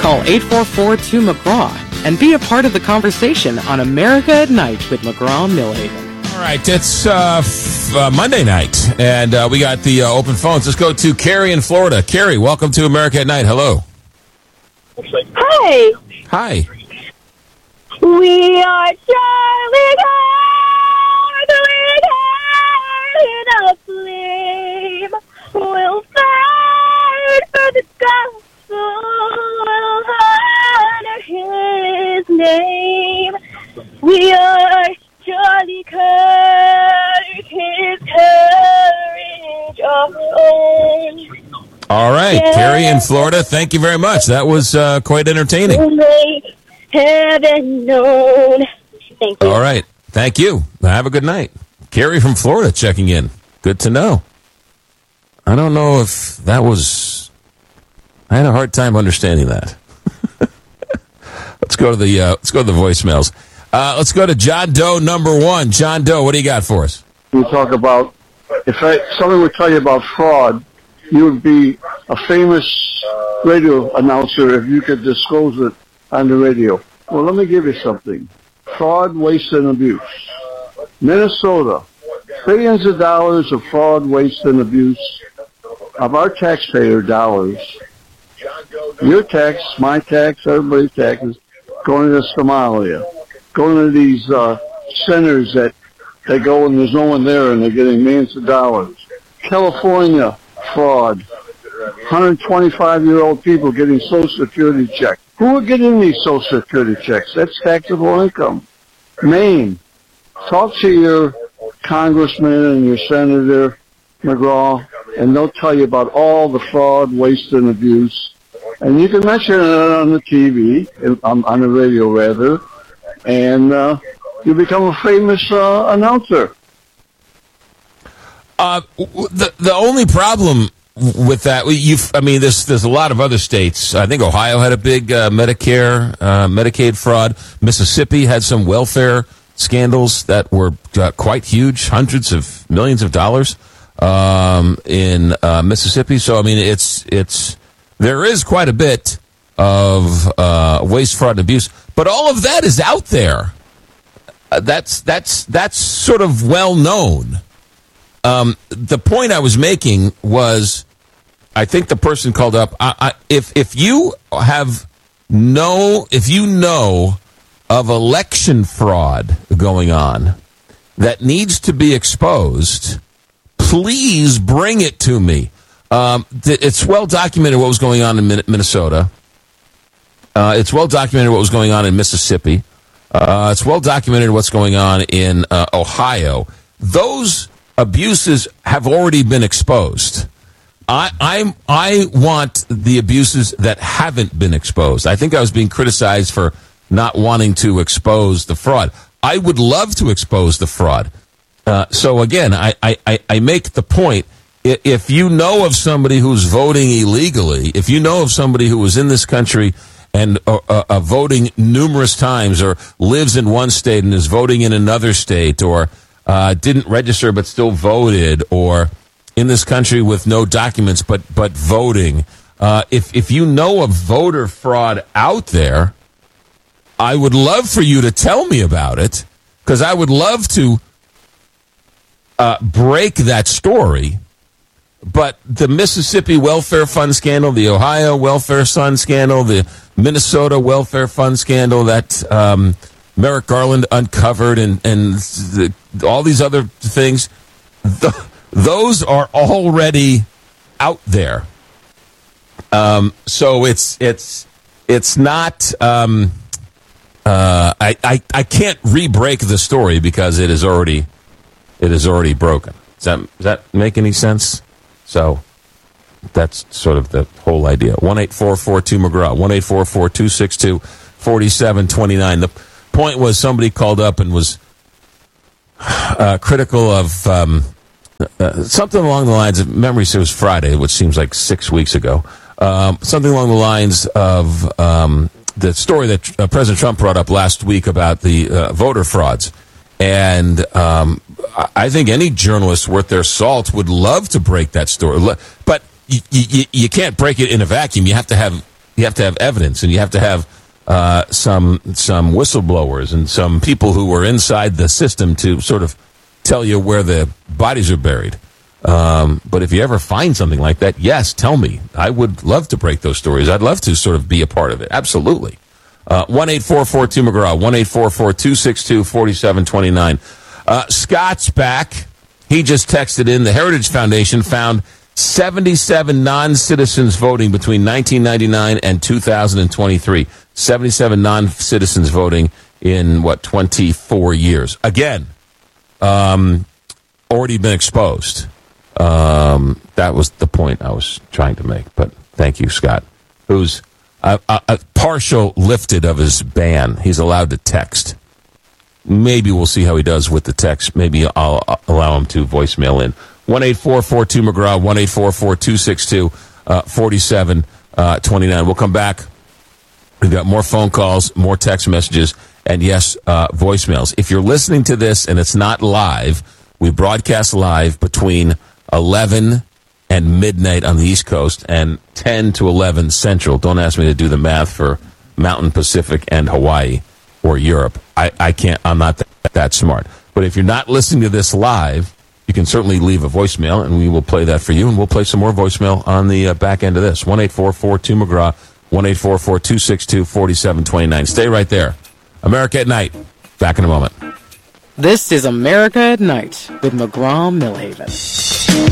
Call 844-2McGraw and be a part of the conversation on America at Night with McGraw-Millhaven. All right, it's Monday night, and we got the open phones. Let's go to Carrie in Florida. Carrie, welcome to America at Night. Hello. Hi. Hi. We are Charlie Card, we carry a flame. We'll fight for the gospel, we'll honor his name. We are Charlie Kirk, his courage our own. All right, yeah. Carrie in Florida, thank you very much. That was quite entertaining. Make heaven known. Thank you. All right, thank you. Have a good night. Carrie from Florida checking in. Good to know. I don't know if that was... I had a hard time understanding that. Let's go to the voicemails. Let's go to John Doe number 1. John Doe, what do you got for us? We talk about, if someone would tell you about fraud, you would be a famous radio announcer if you could disclose it on the radio. Well, let me give you something. Fraud, waste, and abuse. Minnesota, billions of dollars of fraud, waste, and abuse of our taxpayer dollars. Your tax, my tax, everybody's taxes, going to Somalia, going to these centers that they go and there's no one there and they're getting millions of dollars. California, fraud. 125-year-old people getting Social Security checks. Who are getting these Social Security checks? That's taxable income. Maine, talk to your congressman and your senator, McGraw, and they'll tell you about all the fraud, waste, and abuse. And you can mention it on the TV, on the radio rather, and you become a famous announcer. The only problem with that, there's a lot of other states. I think Ohio had a big Medicaid fraud. Mississippi had some welfare scandals that were quite huge, hundreds of millions of dollars in Mississippi. So there is quite a bit of waste, fraud, and abuse, but all of that is out there. That's sort of well known. The point I was making was, I think the person called up. If you know of election fraud going on that needs to be exposed, please bring it to me. It's well documented what was going on in Minnesota. It's well documented what was going on in Mississippi. It's well documented what's going on in Ohio. Those abuses have already been exposed. I want the abuses that haven't been exposed. I think I was being criticized for not wanting to expose the fraud. I would love to expose the fraud. So again, I make the point, if you know of somebody who's voting illegally, if you know of somebody who was in this country and voting numerous times, or lives in one state and is voting in another state, or didn't register but still voted, or in this country with no documents but voting, if you know of voter fraud out there, I would love for you to tell me about it, because I would love to break that story. But the Mississippi Welfare Fund scandal, the Ohio Welfare Fund scandal, the Minnesota Welfare Fund scandal that Merrick Garland uncovered, and all these other things, those are already out there. So it's not. I can't re-break the story because it is already broken. Does that make any sense? So that's sort of the whole idea. 1-844-2-McGraw, 1-844-262-4729. The point was, somebody called up and was critical of something along the lines of, memory serves Friday, which seems like 6 weeks ago, something along the lines of the story that President Trump brought up last week about the voter frauds. And I think any journalist worth their salt would love to break that story. But you can't break it in a vacuum. You have to have you have to have evidence, and you have to have some whistleblowers and some people who were inside the system to sort of tell you where the bodies are buried. But if you ever find something like that, yes, tell me. I would love to break those stories. I'd love to sort of be a part of it. Absolutely. 1-844-2-McGraw, 1-844-262-4729. Scott's back. He just texted in. The Heritage Foundation found 77 non-citizens voting between 1999 and 2023. 77 non-citizens voting in, 24 years. Again, already been exposed. That was the point I was trying to make. But thank you, Scott, who's a partial lifted of his ban. He's allowed to text. Maybe we'll see how he does with the text. Maybe I'll allow him to voicemail in. 1-844-2-McGraw, 1-844-262-4729. We'll come back. We've got more phone calls, more text messages, and yes, voicemails. If you're listening to this and it's not live, we broadcast live between 11 and midnight on the East Coast and 10 to 11 Central. Don't ask me to do the math for Mountain Pacific and Hawaii or Europe. I can't. I'm not that smart. But if you're not listening to this live, you can certainly leave a voicemail, and we will play that for you, and we'll play some more voicemail on the back end of this. 1-844-2-McGraw, 1-844-262-4729. Stay right there. America at Night. Back in a moment. This is America at Night with McGraw Millhaven.